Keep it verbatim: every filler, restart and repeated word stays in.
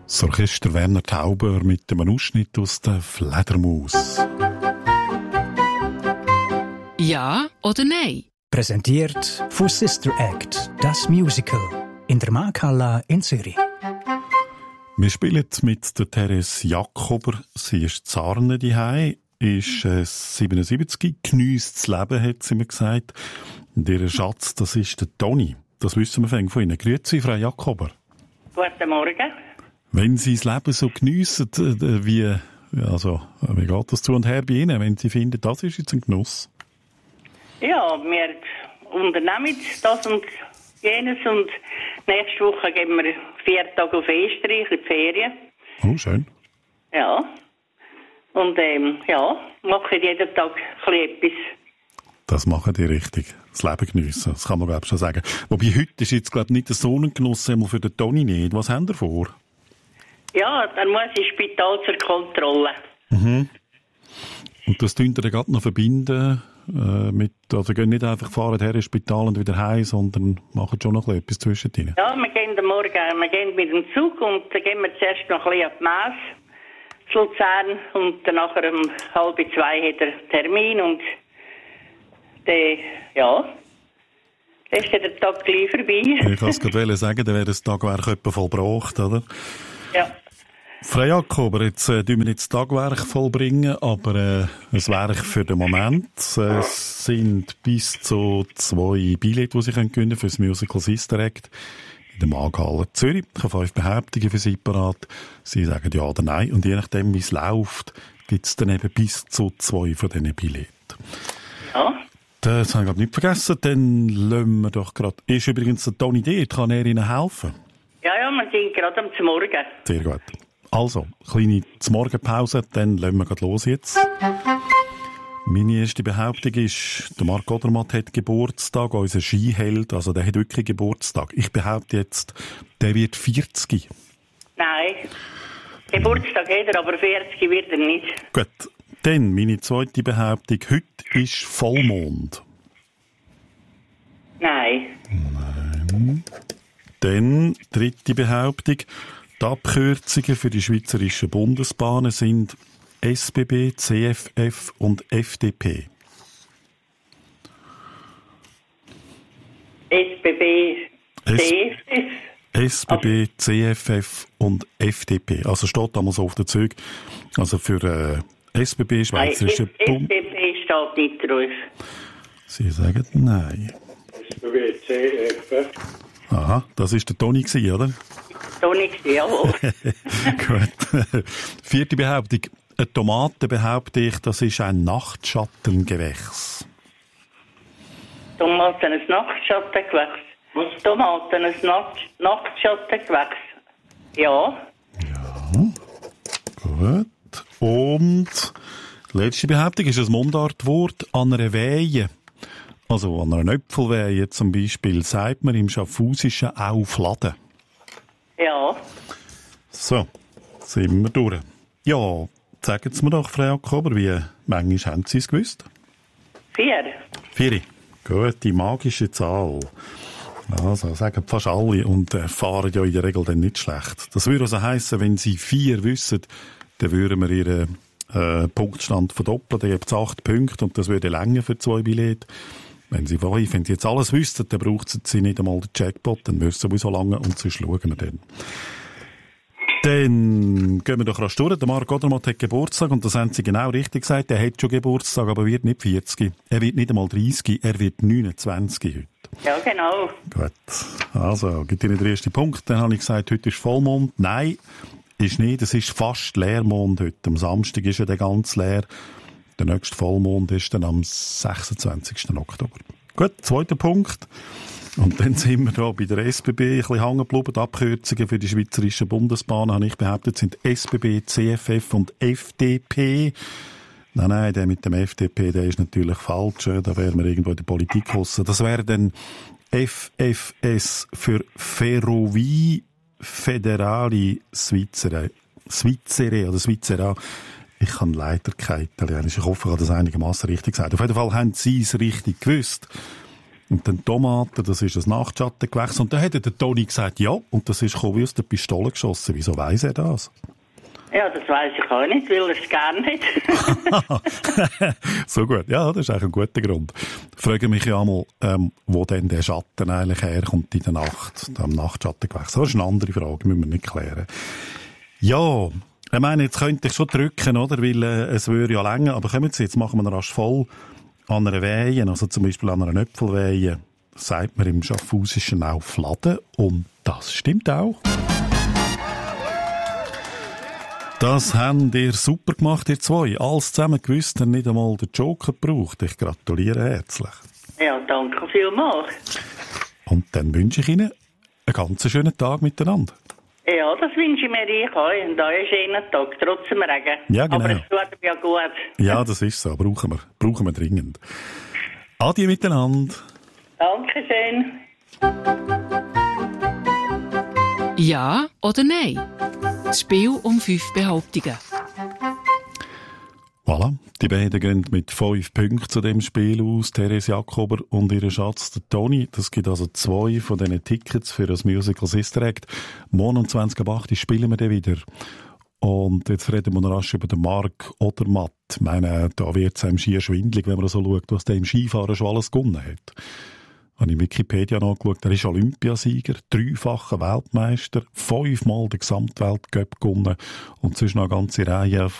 Das Orchester Werner Tauber mit einem Ausschnitt aus der Fledermaus. Ja oder nein? Präsentiert von Sister Act, das Musical, in der Markthalle in Zürich. Wir spielen mit der Therese Jakober. Sie ist Zarne daheim, ist äh, siebenundsiebzig, geniesst das Leben, hat sie mir gesagt. Und ihr Schatz, das ist der Toni. Das wissen wir von Ihnen. Grüezi, Frau Jakober. Guten Morgen. Wenn Sie das Leben so geniessen, äh, wie, also, wie geht das zu und her bei Ihnen, wenn Sie finden, das ist jetzt ein Genuss? Ja, wir unternehmen das und jenes und nächste Woche gehen wir vier Tage auf Österreich in die Ferien. Oh, schön. Ja. Und ähm, ja, machen jeden Tag ein bisschen etwas. Das machen die richtig. Das Leben geniessen. Das kann man, glaube ich, schon sagen. Wobei heute ist jetzt, glaube ich, nicht der Sonnengenuss einmal für den Toni nicht. Was haben ihr vor? Ja, dann muss ich ins Spital zur Kontrolle. Mhm. Und das tun ihr dann gerade noch verbinden äh, mit, also gehen nicht einfach fahren her ins Spital und wieder heim, sondern machen schon noch etwas zwischen ihnen. Ja, wir gehen am Morgen, wir gehen mit dem Zug und dann gehen wir zuerst noch ein bisschen auf die Messe, zu Luzern, und dann nachher um halb zwei hat er Termin und dann, ja, dann ist der Tag gleich vorbei. Ich wollte es gerade sagen, dann wäre das Tagwerk etwa vollbracht, oder? Ja. Frau Jakober, jetzt äh, tun wir nicht das Tagwerk vollbringen, aber äh, ein Werk für den Moment. Äh, es sind bis zu zwei Billette, die Sie können gewinnen für das Musical Sister Act in der Markthalle Zürich. Ich habe fünf Behauptungen für Sie parat. Sie sagen ja oder nein. Und je nachdem, wie es läuft, gibt es dann eben bis zu zwei von diesen Billetten. Ja. Das habe ich gerade nicht vergessen. Dann lassen wir doch gerade... Ist übrigens der Toni dort? Kann er Ihnen helfen? Ja, ja, wir sind gerade am Morgen. Sehr gut. Also, kleine Morgenpause, dann lassen wir gerade los jetzt. Meine erste Behauptung ist, der Marc Odermatt hat Geburtstag, unser Skiheld, also der hat wirklich Geburtstag. Ich behaupte jetzt, der wird vierzig. Nein, Geburtstag hat er, aber vierzig wird er nicht. Gut, dann meine zweite Behauptung, heute ist Vollmond. Nein. Nein. Dann dritte Behauptung, die Abkürzungen für die schweizerischen Bundesbahnen sind S B B, C F F und F D P. S B B, C F F. S B B, C F F und F D P. Also steht damals auf der Züge. Also für äh, S B B, Schweizerische Bund... S B B steht nicht drauf. Sie sagen nein. S B B, C F F. Aha, das war der Toni, oder? Toni, jawohl. Gut. Vierte Behauptung. Eine Tomate, behaupte ich, das ist ein Nachtschattengewächs. Tomaten, ein Nachtschattengewächs. Was? Tomaten, ein Nacht Nachtschattengewächs. Ja. Ja. Gut. Und die letzte Behauptung ist ein Mundartwort an einer Wehe. Also an einer Äpfelwehe zum Beispiel sagt man im Schaffhausischen auch Fladen. Ja. So, sind wir durch. Ja, sagen Sie mir doch, Frau Jakober, wie manchmal haben Sie es gewusst? Vier. Vier. Gut, die magische Zahl. Also, sagen fast alle und äh, fahren ja in der Regel dann nicht schlecht. Das würde also heissen, wenn Sie vier wissen, dann würden wir Ihren äh, Punktstand verdoppeln. Dann gibt es acht Punkte und das würde länger für zwei Billette. Wenn Sie fünf, wenn Sie jetzt alles wüssten, dann braucht Sie nicht einmal den Jackpot, dann müssen Sie sowieso lange und sonst schauen wir dann. Dann gehen wir doch rasch durch. Der Marc Odermatt hat Geburtstag und das haben Sie genau richtig gesagt. Er hat schon Geburtstag, aber wird nicht vierzig. Er wird nicht einmal dreißig, er wird neunundzwanzig heute. Ja, genau. Gut. Also, gibt Ihnen den ersten Punkt. Dann habe ich gesagt, heute ist Vollmond. Nein, ist nicht. Es ist fast Leermond heute. Am Samstag ist ja der ganz leer. Der nächste Vollmond ist dann am sechsundzwanzigsten Oktober. Gut, zweiter Punkt. Und dann sind wir da bei der S B B ein bisschen hängen geblieben. Die Abkürzungen für die schweizerischen Bundesbahnen, habe ich behauptet, sind S B B, C F F und F D P. Nein, nein, der mit dem F D P, der ist natürlich falsch. Da wären wir irgendwo in der Politik gelassen. Das wäre dann F F S für Ferrovie Federali Svizzere. Svizzere oder Svizzera. Ich kann leider kein Italienisch. Ich hoffe, ich habe das einigermaßen richtig gesagt. Auf jeden Fall haben Sie es richtig gewusst. Und dann Tomaten, das ist das Nachtschattengewächs. Und dann hat der Toni gesagt, ja, und das ist gekommen wie aus der Pistole geschossen. Wieso weiss er das? Ja, das weiss ich auch nicht, weil er es gerne hat. So gut, ja, das ist eigentlich ein guter Grund. Ich frage mich ja einmal, ähm, wo denn der Schatten eigentlich herkommt in der Nacht, am Nachtschattengewächs. Das ist eine andere Frage, müssen wir nicht klären. Ja, ich meine, jetzt könnte ich schon drücken, oder? Weil äh, es würde ja länger, aber kommen Sie, jetzt machen wir ihn rasch voll an einer Weihe, also zum Beispiel an einer Äpfelweihe. Das sagt man im Schaffhausischen auch Fladen, und das stimmt auch. Das habt ihr super gemacht, ihr zwei. Alles zusammen gewusst, und nicht einmal den Joker gebraucht. Ich gratuliere herzlich. Ja, danke vielmals. Und dann wünsche ich Ihnen einen ganz schönen Tag miteinander. Ja, das wünsche ich mir ich auch. Und auch einen schönen Tag, trotz dem Regen. Ja, genau. Aber es tut mir ja gut. Ja, das ist so. Brauchen wir. Brauchen wir dringend. Adieu miteinander. Dankeschön. Ja oder nein? Das Spiel um fünf Behauptungen. Voilà. Die beiden gehen mit fünf Punkten zu dem Spiel aus. Therese Jakober und ihr Schatz, der Toni. Das gibt also zwei von diesen Tickets für das Musical Sister Act. Morgen um zwanzig Uhr acht spielen wir dann wieder. Und jetzt reden wir noch rasch über den Marc Odermatt. Ich meine, da wird es einem schier schwindelig, wenn man so schaut, was der im Skifahren schon alles gewonnen hat. Ich habe in Wikipedia nachgeschaut, er ist Olympiasieger, dreifacher Weltmeister, fünfmal den Gesamtweltcup gewonnen und sonst noch eine ganze Reihe